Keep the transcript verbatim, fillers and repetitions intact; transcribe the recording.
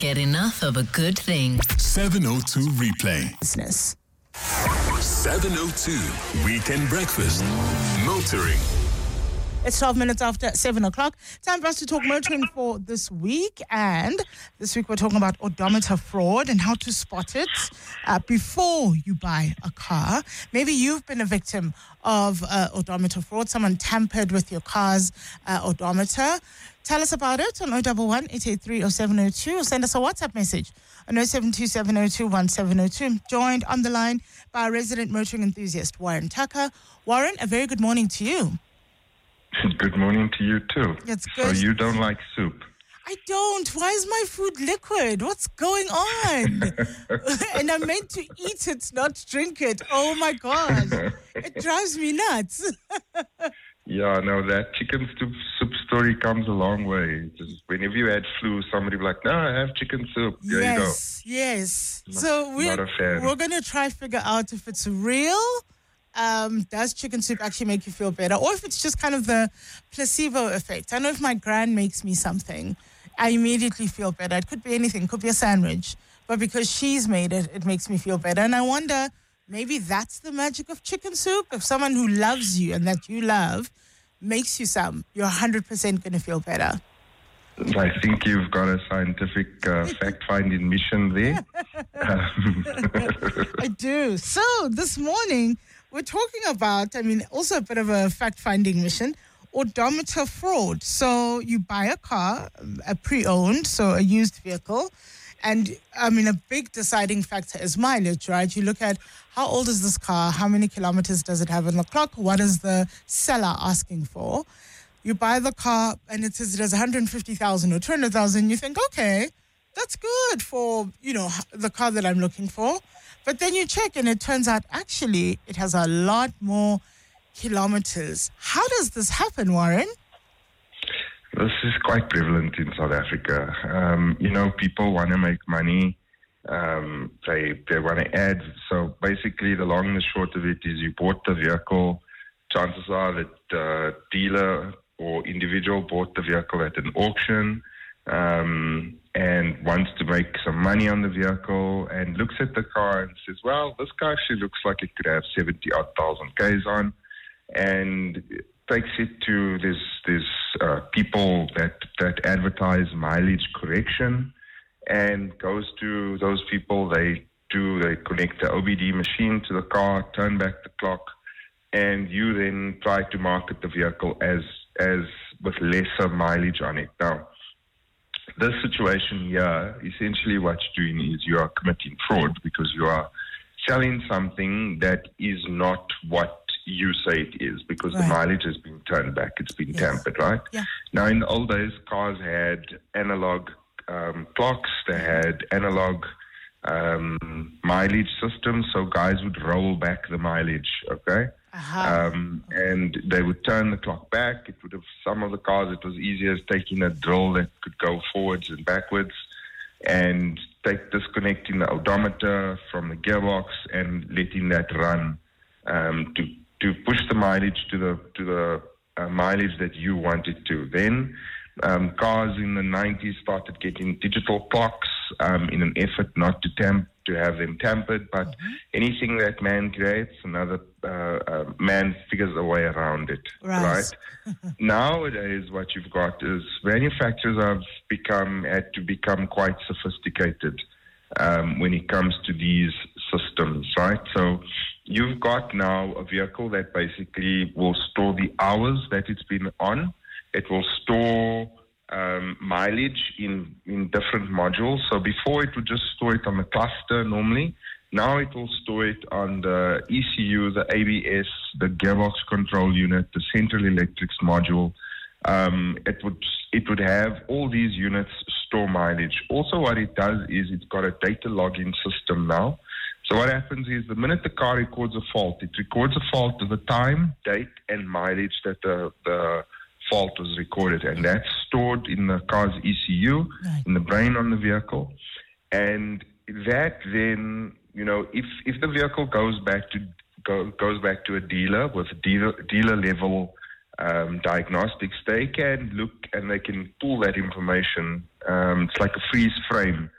get enough of a good thing. seven oh two Replay. Business. seven oh two Weekend Breakfast. Motoring. It's twelve minutes after seven o'clock. Time for us to talk motoring for this week. And this week we're talking about odometer fraud and how to spot it uh, before you buy a car. Maybe you've been a victim of uh, odometer fraud. Someone tampered with your car's uh, odometer. Tell us about it on zero one one, eight eight three, zero seven zero two or send us a WhatsApp message on zero seven two seven zero two one seven zero two. Joined on the line by our resident motoring enthusiast, Warren Tucker. Warren, a very good morning to you. Good morning to you too. It's good. So you don't like soup? I don't. Why is my food liquid? What's going on? And I'm meant to eat it, not drink it. Oh my gosh. It drives me nuts. Yeah, no, that chicken soup, soup story comes a long way. Just whenever you had flu, somebody would be like, no, I have chicken soup. There yes, you go. yes. Not, so we're, not a fan. we're going to try figure out if it's real. Um, does chicken soup actually make you feel better? Or if it's just kind of the placebo effect. I know if my gran makes me something, I immediately feel better. It could be anything. It could be a sandwich. But because she's made it, it makes me feel better. And I wonder, maybe that's the magic of chicken soup. If someone who loves you and that you love makes you some, you're one hundred percent going to feel better. I think you've got a scientific uh, fact-finding mission there. I do. So this morning, we're talking about, I mean, also a bit of a fact-finding mission, odometer fraud. So you buy a car, a pre-owned, so a used vehicle, and I mean, a big deciding factor is mileage, right? You look at how old is this car, how many kilometers does it have on the clock, what is the seller asking for? You buy the car and it says it has one hundred fifty thousand or two hundred thousand. You think, okay, that's good for, you know, the car that I'm looking for. But then you check and it turns out actually it has a lot more kilometers. How does this happen, Warren? This is quite prevalent in South Africa. Um, you know, people want to make money. Um, they they want to add. So basically, the long and the short of it is you bought the vehicle. Chances are that the dealer or individual bought the vehicle at an auction um, and wants to make some money on the vehicle and looks at the car and says, well, this car actually looks like it could have seventy odd thousand Ks on, and takes it to this this uh, people that, that advertise mileage correction, and goes to those people. They do they connect the O B D machine to the car, turn back the clock, and you then try to market the vehicle as as with lesser mileage on it. Now, this situation here, essentially what you're doing is you are committing fraud because you are selling something that is not what you say it is, because right. the mileage has been turned back, it's been yes. tampered, right? Yeah. Now, in the old days, cars had analog um, clocks, they had analog um, mileage systems, so guys would roll back the mileage, okay? Uh-huh. Um, and they would turn the clock back. It would have, some of the cars, it was easier as taking a drill that could go forwards and backwards and take disconnecting the odometer from the gearbox and letting that run um, to to push the mileage to the to the uh, mileage that you want it to. Then um, cars in the nineties started getting digital clocks um, in an effort not to tamp to have them tampered, but mm-hmm. anything that man creates, another uh, uh, man figures a way around it, right? right? Nowadays, what you've got is manufacturers have become had to become quite sophisticated um, when it comes to these systems, right? So you've got now a vehicle that basically will store the hours that it's been on. It will store Um, mileage in, in different modules. So before it would just store it on the cluster normally. Now it will store it on the E C U, the A B S, the gearbox control unit, the central electrics module. Um, it would it would have all these units store mileage. Also what it does is it's got a data logging system now. So what happens is the minute the car records a fault, it records a fault to the time, date, and mileage that the, the fault was recorded, and that's stored in the car's E C U, right. in the brain on the vehicle, and that then, you know, if if the vehicle goes back to go, goes back to a dealer with dealer dealer level um, diagnostics, they can look and they can pull that information. Um, it's like a freeze frame